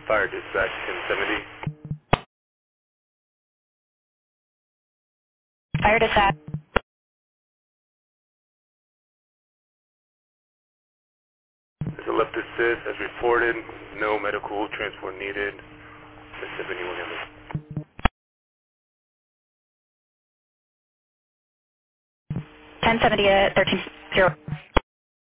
Fire dispatch 1070. Fire dispatch. There's a left assist as reported. No medical transport needed. Mississippi Williams. 1070 at 13-0.